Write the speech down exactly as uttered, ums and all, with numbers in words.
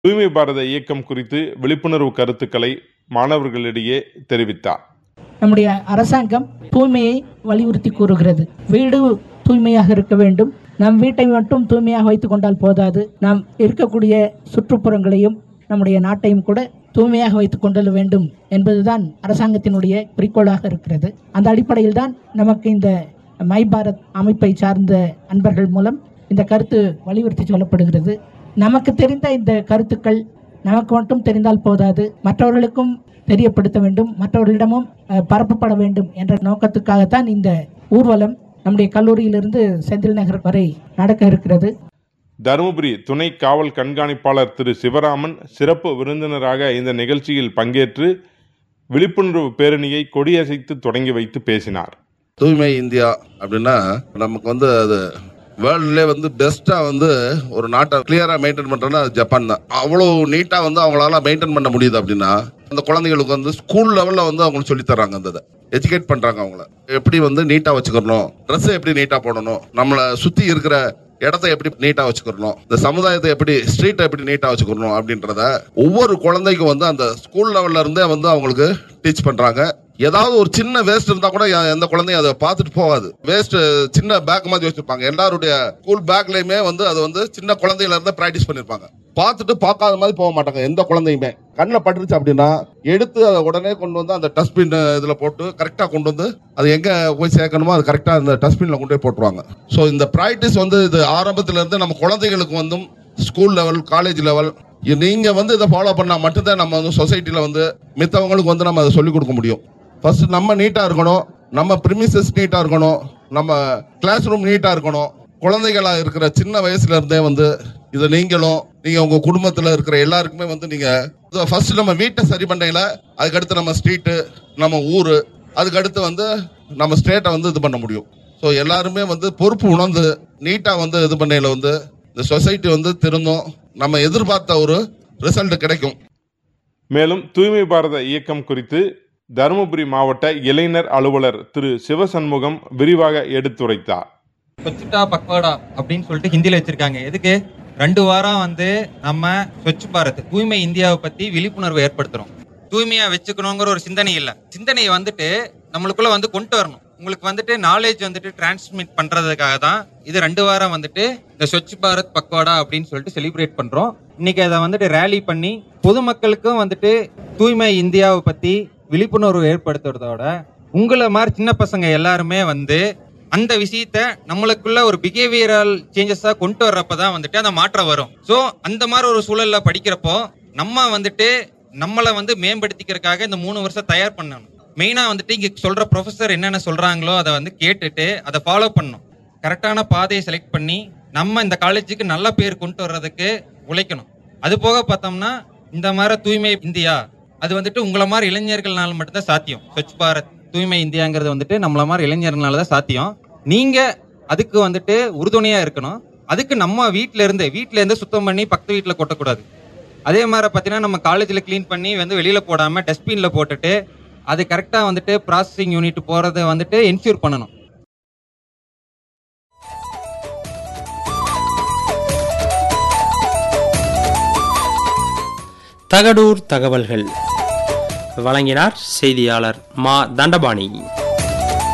தூய்மை பாரத இயக்கம் குறித்து விழிப்புணர்வு கருத்துக்களை மாணவர்களிடையே தெரிவித்தார். நம்முடைய அரசாங்கம் தூய்மையை வலியுறுத்தி கூறுகிறது. வீடு தூய்மையாக இருக்க வேண்டும். நம் வீட்டை மட்டும் தூய்மையாக வைத்துக் கொண்டால் போதாது. நாம் இருக்கக்கூடிய சுற்றுப்புறங்களையும் நம்முடைய நாட்டையும் கூட தூய்மையாக வைத்துக் கொள்ள வேண்டும் என்பதுதான் அரசாங்கத்தினுடைய குறிக்கோளாக இருக்கிறது. அந்த அடிப்படையில் தான் நமக்கு இந்த மை பாரத் அமைப்பை சார்ந்த அன்பர்கள் மூலம் இந்த கருத்து வலியுறுத்தி சொல்லப்படுகிறது. நமக்கு தெரிந்த இந்த கருத்துக்கள் நமக்கு மட்டும் தெரிந்தால் போதாது, மற்றவர்களுக்கும் தெரியப்படுத்த வேண்டும், மற்றவர்களிடமும் பரப்பப்பட வேண்டும் என்ற நோக்கத்துக்காகத்தான் இந்த ஊர்வலம் நம்முடைய கல்லூரியிலிருந்து செந்தில் நகர் வரை நடக்க இருக்கிறது. தருமபுரி துணை காவல் கண்காணிப்பாளர் திரு சிவராமன் சிறப்பு விருந்தினராக இந்த நிகழ்ச்சியில் பங்கேற்று விழிப்புணர்வு பேரணியை கொடியசைத்து தொடங்கி வைத்து பேசினார். தூய்மை இந்தியா அப்படின்னா நமக்கு வந்து அது வேர்ல்டுலே வந்து பெஸ்டா வந்து ஒரு நாட்டை கிளியரா மெயின்டைன் பண்றதுன்னா அது ஜப்பான் தான். அவ்வளவு நீட்டா வந்து அவங்களால மெயின்டைன் பண்ண முடியுது. அப்படின்னா அந்த குழந்தைகளுக்கு வந்து ஸ்கூல் லெவல்ல வந்து அவங்களுக்கு சொல்லி தர்றாங்க, அந்த எஜுகேட் பண்றாங்க. அவங்கள எப்படி வந்து நீட்டா வச்சுக்கணும், ட்ரெஸ் எப்படி நீட்டா போடணும், நம்மளை சுத்தி இருக்கிற இடத்தை எப்படி நீட்டா வச்சுக்கணும், இந்த சமுதாயத்தை எப்படி ஸ்ட்ரீட்டை எப்படி நீட்டா வச்சுக்கணும் அப்படின்றத ஒவ்வொரு குழந்தைக்கும் வந்து அந்த ஸ்கூல் லெவல்ல இருந்தே வந்து அவங்களுக்கு டீச் பண்றாங்க. ஏதாவது ஒரு சின்ன வேஸ்ட் இருந்தா கூட எந்த குழந்தையும் அதை பார்த்துட்டு போகாது. வேஸ்ட் சின்ன பேக் மாதிரி வச்சிருப்பாங்க. எல்லாருடைய ஸ்கூல் பேக்லயுமே வந்து அது வந்து சின்ன குழந்தையில இருந்து பிராக்டிஸ் பண்ணிருப்பாங்க. பார்த்துட்டு பார்க்காத மாதிரி போக மாட்டாங்க. எந்த குழந்தையுமே கண்ணில் பட்டுருச்சு அப்படின்னா எடுத்து அதை உடனே கொண்டு வந்து அந்த டஸ்ட்பின் இதுல போட்டு கரெக்டா கொண்டு வந்து அது எங்க போய் சேர்க்கணுமோ அது கரெக்டா அந்த டஸ்ட்பின்ல கொண்டு போய் போட்டுருவாங்க. ஸோ இந்த பிராக்டிஸ் வந்து இது ஆரம்பத்துல இருந்து நம்ம குழந்தைகளுக்கு வந்து ஸ்கூல் லெவல், காலேஜ் லெவல் நீங்க வந்து இதை ஃபாலோ பண்ணா மட்டும்தான் நம்ம வந்து சொசைட்டில வந்து மித்தவங்களுக்கு வந்து நம்ம அதை சொல்லிக் கொடுக்க முடியும். ஃபர்ஸ்ட் நம்ம நீட்டா இருக்கணும், நம்ம பிரிமிசஸ் நீட்டா இருக்கணும், நம்ம கிளாஸ் ரூம் நீட்டா இருக்கணும். குழந்தைகளா இருக்கிற சின்ன வயசுல இருந்தே வந்து இதை நீங்களும் நீங்க உங்க குடும்பத்துல இருக்கிற எல்லாருக்குமே வந்து நீங்க ஃபர்ஸ்ட் நம்ம வீட்டை சரி பண்ணையில அதுக்கடுத்து நம்ம ஸ்ட்ரீட்டு, நம்ம ஊரு, அதுக்கடுத்து வந்து நம்ம ஸ்டேட்டை வந்து இது பண்ண முடியும். ஸோ எல்லாருமே வந்து பொறுப்பு உணர்ந்து நீட்டா வந்து இது பண்ணையில வந்து இந்த சொசைட்டி வந்து திருந்தும், நம்ம எதிர்பார்த்த ஒரு ரிசல்ட் கிடைக்கும். மேலும் தூய்மை பாரத இயக்கம் குறித்து தருமபுரி மாவட்ட இளைஞர் அலுவலர் திரு சிவசண்முகம் விரிவாக எடுத்துரைத்தார். ஸ்வச்தா பக்வாடா அப்படின்னு சொல்லிட்டு ஹிந்தியில வச்சிருக்காங்க. எதுக்கு? ரெண்டு வாரம் வந்து நம்ம ஸ்வச் பாரத் தூய்மை இந்தியாவை பத்தி விழிப்புணர்வு ஏற்படுத்துறோம். தூய்மையா வச்சுக்கணுங்கிற ஒரு சிந்தனை இல்லை, சிந்தனையை வந்துட்டு நம்மளுக்குள்ள வந்து கொண்டு வரணும். உங்களுக்கு வந்துட்டு நாலேஜ் வந்துட்டு டிரான்ஸ்மிட் பண்றதுக்காக தான் இது ரெண்டு வாரம் வந்துட்டு இந்த ஸ்வச் பாரத் பக்வாடா அப்படின்னு சொல்லிட்டு செலிப்ரேட் பண்றோம். இன்னைக்கு அதை வந்துட்டு ரேலி பண்ணி பொதுமக்களுக்கும் வந்துட்டு தூய்மை இந்தியாவை பத்தி விழிப்புணர்வு ஏற்படுத்துறதோட உங்களை மாதிரி சின்ன பசங்க எல்லாருமே வந்து அந்த விஷயத்த நம்மளுக்குள்ள ஒரு பிஹேவியரல் சேஞ்சஸா கொண்டு வர்றப்பதான் வந்துட்டு அந்த மாற்றம் வரும். ஸோ அந்த மாதிரி ஒரு சூழல்ல படிக்கிறப்போ நம்ம வந்துட்டு நம்மளை வந்து மேம்படுத்திக்கிறதுக்காக இந்த மூணு வருஷம் தயார் பண்ணணும். மெயினா வந்துட்டு இங்க சொல்ற ப்ரொஃபசர் என்னென்ன சொல்றாங்களோ அதை வந்து கேட்டுட்டு அதை ஃபாலோ பண்ணணும். கரெக்டான பாதையை செலக்ட் பண்ணி நம்ம இந்த காலேஜுக்கு நல்ல பேர் கொண்டு வர்றதுக்கு உழைக்கணும். அது போக பார்த்தோம்னா இந்த மாதிரி தூய்மை இந்தியா அது வந்துட்டு உங்களை மாதிரி இளைஞர்கள்னால மட்டும்தான் சாத்தியம். ஸ்வச் பாரத் தூய்மை இந்தியாங்கிறது வந்துட்டு நம்மள மாதிரி இளைஞர்களால தான் சாத்தியம். நீங்க அதுக்கு வந்துட்டு உறுதுணையா இருக்கணும். அதுக்கு நம்ம வீட்டுல இருந்து வீட்டுல இருந்து சுத்தம் பண்ணி பக்கத்து வீட்டுல கொட்டக்கூடாது. அதே மாதிரி பார்த்தீங்கன்னா நம்ம காலேஜில் கிளீன் பண்ணி வந்து வெளியில போடாம டஸ்ட்பின்ல போட்டுட்டு அது கரெக்டா வந்துட்டு ப்ராசஸிங் யூனிட் போறதை வந்துட்டு என்ஷூர் பண்ணணும். தகடூர் தகவல்கள் வழங்கினார் செய்தியாளர் மா தண்டபாணி.